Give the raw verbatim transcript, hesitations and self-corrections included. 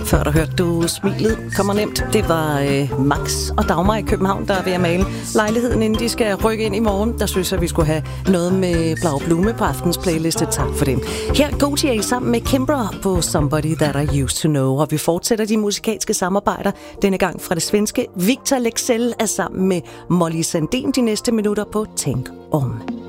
Før der hørte du Smilet kommer nemt. Det var øh, Max og Dagmar i København, der er ved at male lejligheden, inden de skal rykke ind i morgen. Der synes jeg, vi skulle have noget med Blau Blume på aftens playliste. Tak for det. Her Gotye sammen med Kimbra på Somebody That I Used To Know. Og vi fortsætter de musikalske samarbejder. Denne gang fra det svenske. Victor Leksell er sammen med Molly Sandén de næste minutter på Tænk Om.